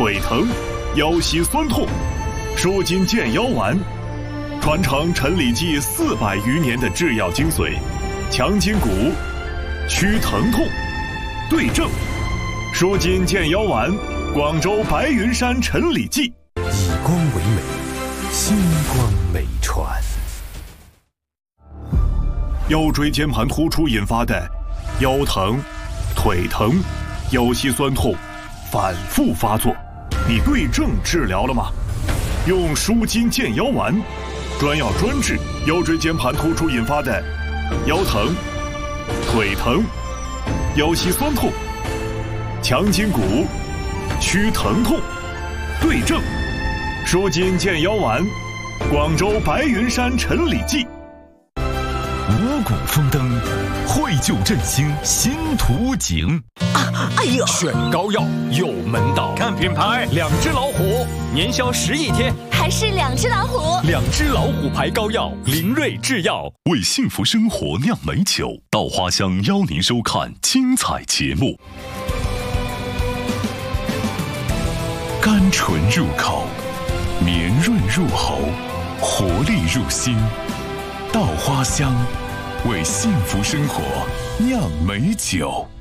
腿疼、腰膝酸痛，舒筋健腰丸，传承陈李济400余年的制药精髓，强筋骨，祛疼痛，对症，舒筋健腰丸，广州白云山陈李济。 以光为美，星光美传。 腰椎间盘突出引发的腰疼、腿疼、腰膝酸痛反复发作，你对症治疗了吗？用舒筋健腰丸，专药专治腰椎间盘突出引发的腰疼、腿疼、腰膝酸痛，强筋骨，祛疼痛，对症，舒筋健腰丸，广州白云山陈李济。 五谷丰登，惠救振兴新图景。 哎呦， 选膏药有门道，看品牌，2只老虎，年销11亿天， 还是2只老虎 ，2只老虎牌膏药，林瑞制药为幸福生活酿美酒。稻花香邀您收看精彩节目。甘醇入口，绵润入喉，活力入心。稻花香，为幸福生活酿美酒。